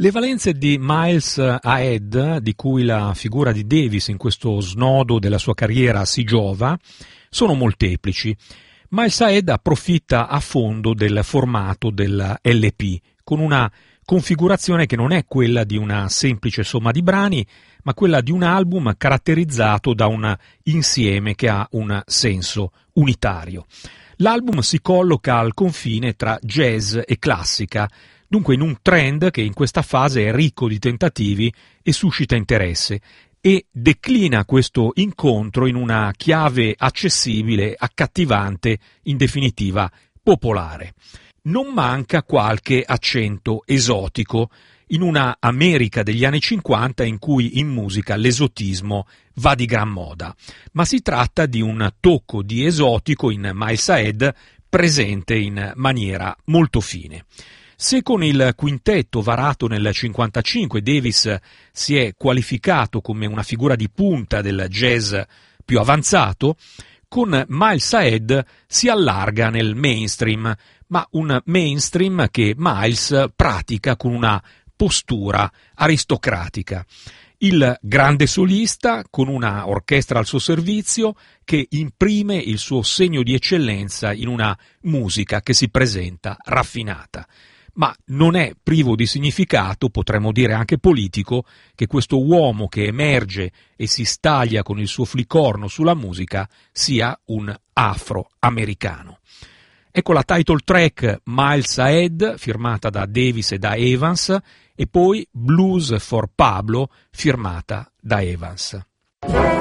Le valenze di Miles Ahead, di cui la figura di Davis in questo snodo della sua carriera si giova, sono molteplici. Miles Ahead approfitta a fondo del formato del LP, con una configurazione che non è quella di una semplice somma di brani, ma quella di un album caratterizzato da un insieme che ha un senso unitario. L'album si colloca al confine tra jazz e classica, dunque in un trend che in questa fase è ricco di tentativi e suscita interesse, e declina questo incontro in una chiave accessibile, accattivante, in definitiva popolare. Non manca qualche accento esotico in una America degli anni 50 in cui in musica l'esotismo va di gran moda, ma si tratta di un tocco di esotico in Miles Ahead presente in maniera molto fine. Se con il quintetto varato nel 1955 Davis si è qualificato come una figura di punta del jazz più avanzato, con Miles Ahead si allarga nel mainstream, ma un mainstream che Miles pratica con una postura aristocratica. Il grande solista, con una orchestra al suo servizio, che imprime il suo segno di eccellenza in una musica che si presenta raffinata. Ma non è privo di significato, potremmo dire anche politico, che questo uomo che emerge e si staglia con il suo flicorno sulla musica sia un afroamericano. Ecco la title track Miles Ahead, firmata da Davis e da Evans, e poi Blues for Pablo, firmata da Evans.